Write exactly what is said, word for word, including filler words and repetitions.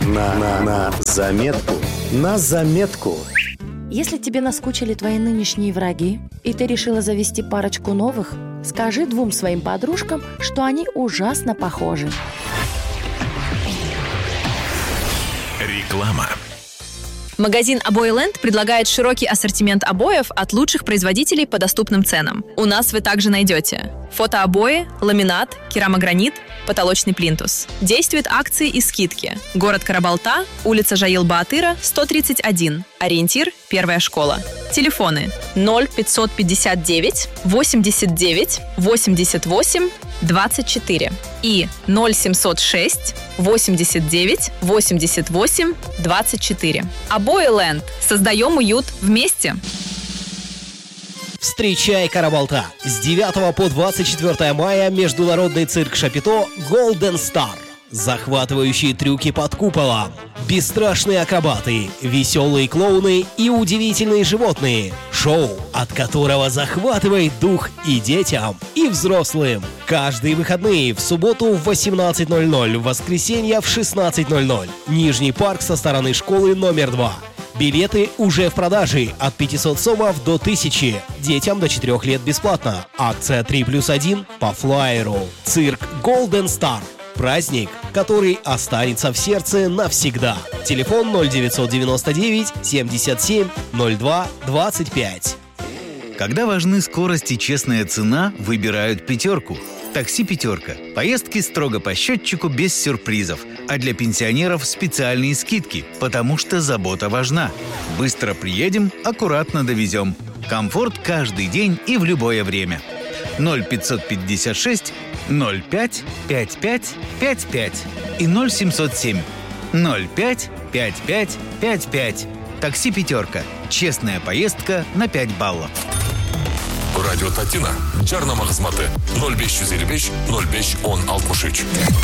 На, на, на заметку. На заметку. Если тебе наскучили твои нынешние враги, и ты решила завести парочку новых, скажи двум своим подружкам, что они ужасно похожи. Реклама. Магазин «Обои-Ленд» предлагает широкий ассортимент обоев от лучших производителей по доступным ценам. У нас вы также найдете фотообои, ламинат, керамогранит, потолочный плинтус. Действуют акции и скидки. Город Карабалта, улица Жаил-Баатыра, сто тридцать один. Ориентир – первая школа. Телефоны ноль пятьсот пятьдесят девять восемьдесят девять восемьдесят восемь двадцать четыре и ноль семьсот шесть восемьдесят девять восемьдесят восемь двадцать четыре. «Обои-Ленд». Создаем уют вместе. Встречай Карабалта! С девятого по двадцать четвёртое мая международный цирк Шапито Golden Star. Захватывающие трюки под куполом, бесстрашные акробаты, веселые клоуны и удивительные животные. Шоу, от которого захватывает дух и детям, и взрослым. Каждые выходные в субботу в восемнадцать ноль ноль, в воскресенье в шестнадцать ноль ноль. Нижний парк со стороны школы номер два. Билеты уже в продаже от пятисот сомов до тысячи. Детям до четырёх лет бесплатно. Акция три плюс один по флайеру. Цирк Golden Star. Праздник, который останется в сердце навсегда. Телефон ноль девятьсот девяносто девять семьдесят семь ноль два двадцать пять. Когда важны скорость и честная цена, выбирают «Пятерку». Такси «Пятерка». Поездки строго по счетчику, без сюрпризов. А для пенсионеров специальные скидки, потому что забота важна. Быстро приедем, аккуратно довезем. Комфорт каждый день и в любое время. ноль пятьсот пятьдесят шесть ноль пять пять пять пять пять и ноль семьсот семь ноль пять пять пять пять пять. Такси «Пятерка». Честная поездка на пять баллов. Радио Татина. Жарнама хезматы. ноль беш жүз элүү беш ноль беш он алтымыш үч.